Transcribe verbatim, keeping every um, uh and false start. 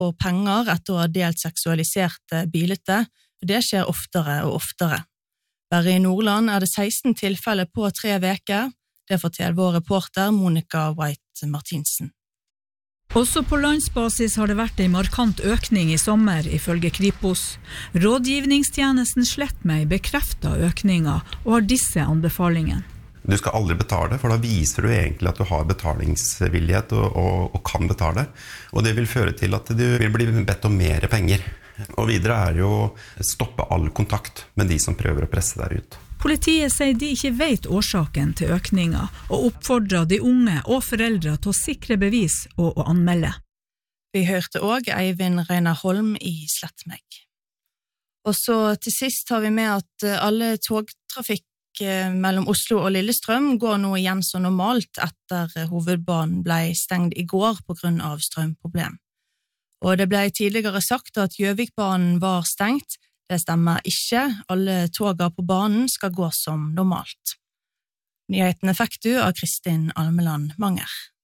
for penger etter å ha delt seksualiserte bilder, det skjer oftere og oftere. Bare i Nordland er det seksten tilfeller på tre veker, det forteller vår reporter Monica White Martinsen. Også på landsbasis har det vært en markant økning i sommer, ifølge Kripos. Rådgivningstjenesten Slettmeg bekrefter økninga og har disse anbefalingen. Du skal aldri betale, for da viser du egentlig at du har betalingsvillighet og, og, og kan betale. Og det vil føre til at du vil bli bedt om mer penger. Og videre er jo stoppe all kontakt med de som prøver å presse deg ut. Politiet sier de ikke vet årsaken til økninga, og oppfordrer de unge og foreldre til å sikre bevis og å anmelde. Vi hørte også Eivind Reinar Holm i Slettmeg. Og så til sist har vi med at alle togtrafikk mellom Oslo og Lillestrøm går nå igjen så normalt etter hovedbanen ble stengt i går på grunn av strømproblem. Og det ble tidligere sagt at Gjøvikbanen var stengt. Det stemmer ikke. Alle toga på banen skal gå som normalt. Nyhetene fikk du av Kristin Almeland Manger.